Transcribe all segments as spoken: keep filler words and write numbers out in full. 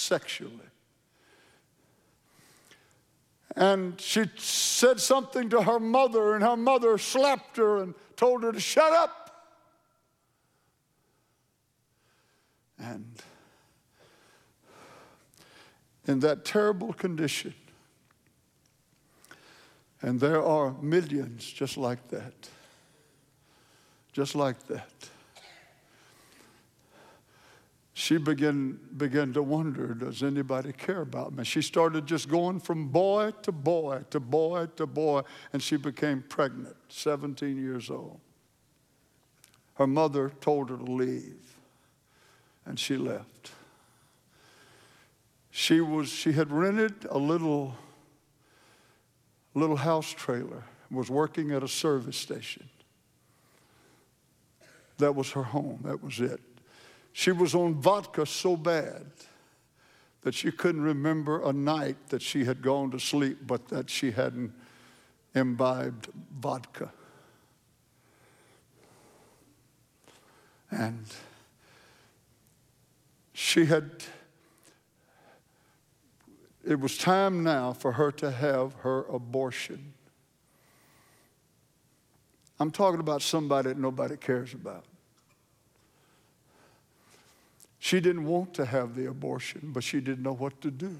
sexually. And she said something to her mother, and her mother slapped her and told her to shut up. And in that terrible condition, and there are millions just like that, just like that. She began, began to wonder, does anybody care about me? She started just going from boy to boy to boy to boy, and she became pregnant, seventeen years old. Her mother told her to leave, and she left. She was, she had rented a little, little house trailer, was working at a service station. That was her home, that was it. She was on vodka so bad that she couldn't remember a night that she had gone to sleep, but that she hadn't imbibed vodka. And she had, it was time now for her to have her abortion. I'm talking about somebody that nobody cares about. She didn't want to have the abortion, but she didn't know what to do.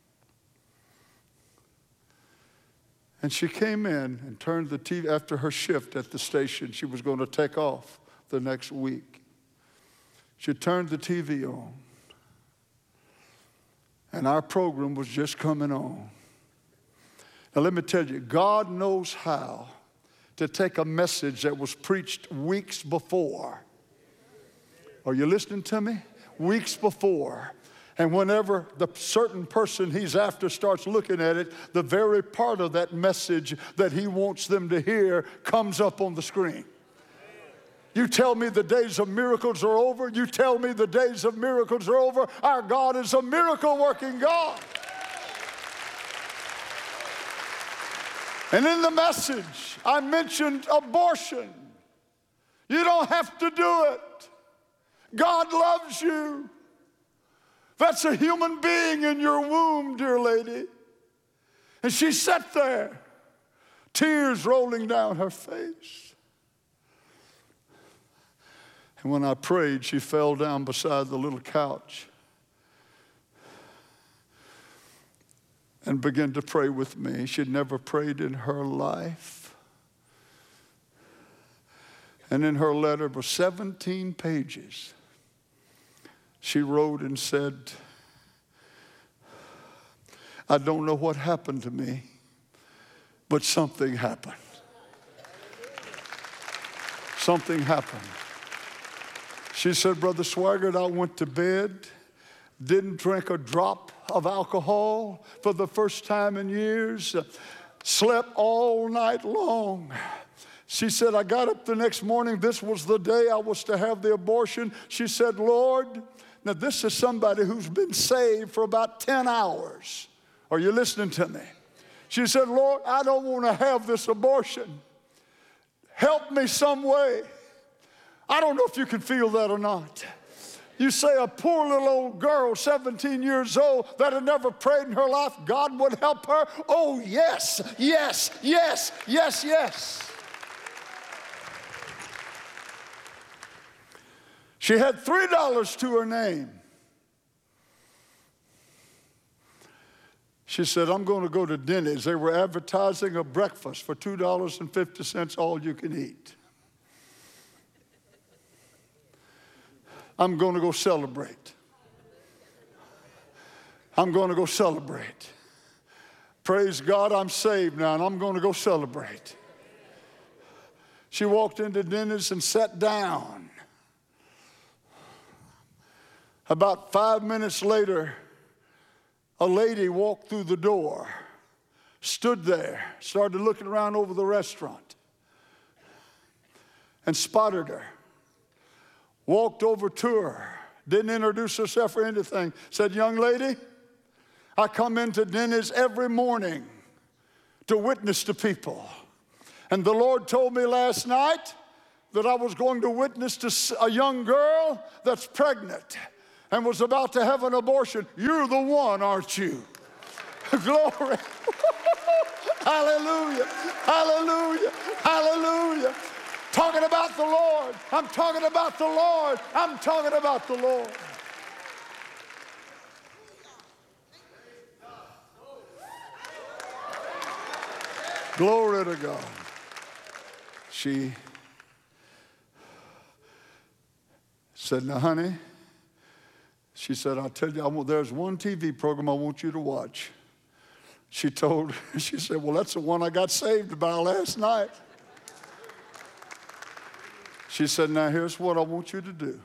And she came in and turned the T V after her shift at the station. She was going to take off the next week. She turned the T V on, and our program was just coming on. Now let me tell you, God knows how to take a message that was preached weeks before. Are you listening to me? Weeks before. And whenever the certain person he's after starts looking at it, the very part of that message that he wants them to hear comes up on the screen. You tell me the days of miracles are over. You tell me the days of miracles are over. Our God is a miracle working God. And in the message, I mentioned abortion. You don't have to do it. God loves you. That's a human being in your womb, dear lady. And she sat there, tears rolling down her face. And when I prayed, she fell down beside the little couch and began to pray with me. She'd never prayed in her life. And in her letter was seventeen pages. She wrote and said, I don't know what happened to me, but something happened. Something happened. She said, Brother Swaggart, I went to bed, didn't drink a drop of alcohol for the first time in years, slept all night long. She said, I got up the next morning. This was the day I was to have the abortion. She said, Lord, now this is somebody who's been saved for about ten hours. Are you listening to me? She said, Lord, I don't want to have this abortion. Help me some way. I don't know if you can feel that or not. You say a poor little old girl, seventeen years old, that had never prayed in her life, God would help her? Oh, yes, yes, yes, yes, yes. She had three dollars to her name. She said, I'm going to go to Denny's. They were advertising a breakfast for two dollars and fifty cents, all you can eat. I'm going to go celebrate. I'm going to go celebrate. Praise God, I'm saved now, and I'm going to go celebrate. She walked into Denny's and sat down. About five minutes later, a lady walked through the door, stood there, started looking around over the restaurant, and spotted her. Walked over to her, didn't introduce herself or anything, said, young lady, I come into Denny's every morning to witness to people. And the Lord told me last night that I was going to witness to a young girl that's pregnant. and was about to have an abortion. You're the one, aren't you? Glory. Hallelujah. Hallelujah. Hallelujah. Talking about the Lord. I'm talking about the Lord. I'm talking about the Lord. Glory to God. She said, now, honey, she said, I'll tell you, I want, there's one T V program I want you to watch. She told, she said, well, that's the one I got saved by last night. She said, now, here's what I want you to do.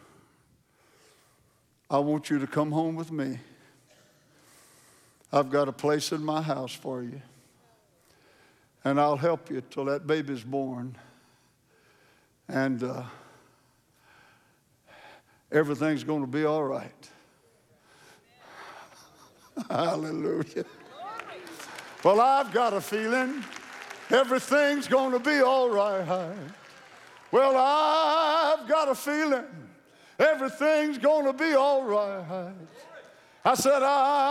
I want you to come home with me. I've got a place in my house for you. And I'll help you till that baby's born. And uh, everything's going to be all right. Hallelujah. Well, I've got a feeling everything's going to be all right. Well, I've got a feeling everything's going to be all right. I said, I